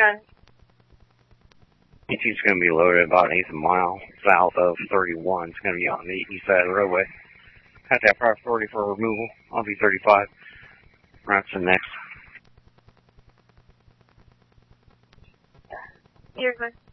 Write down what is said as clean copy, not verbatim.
Gun. ET's going to be loaded about an eighth of a mile south of 31. It's going to be on the east side of the roadway. Have to have prior authority for removal. I'll be 35. Right to the next. You're good.